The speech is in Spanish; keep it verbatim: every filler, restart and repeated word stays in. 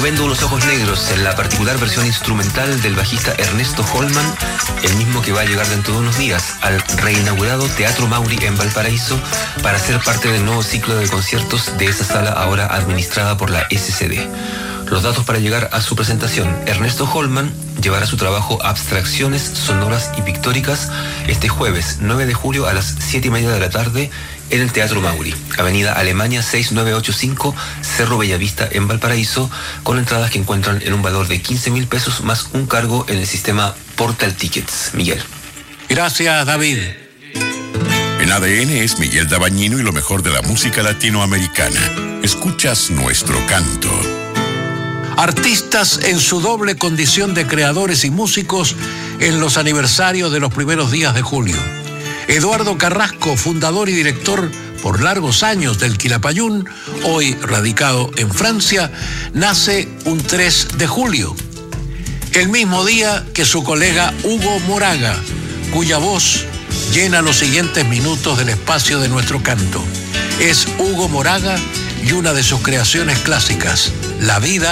Vendo unos ojos negros, en la particular versión instrumental del bajista Ernesto Holman, el mismo que va a llegar dentro de unos días al reinaugurado Teatro Mauri en Valparaíso para ser parte del nuevo ciclo de conciertos de esa sala ahora administrada por la S C D. Los datos para llegar a su presentación: Ernesto Holman llevará su trabajo Abstracciones Sonoras y Pictóricas este jueves nueve de julio a las siete y media de la tarde en el Teatro Mauri, Avenida Alemania seis nueve ocho cinco, Cerro Bellavista en Valparaíso, con entradas que encuentran en un valor de quince mil pesos más un cargo en el sistema Portal Tickets. Miguel. Gracias, David. En A D N es Miguel Dabañino y lo mejor de la música latinoamericana. Escuchas Nuestro Canto. Artistas en su doble condición de creadores y músicos en los aniversarios de los primeros días de julio. Eduardo Carrasco, fundador y director por largos años del Quilapayún, hoy radicado en Francia, nace un tres de julio, el mismo día que su colega Hugo Moraga, cuya voz llena los siguientes minutos del espacio de Nuestro Canto. Es Hugo Moraga y una de sus creaciones clásicas, La vida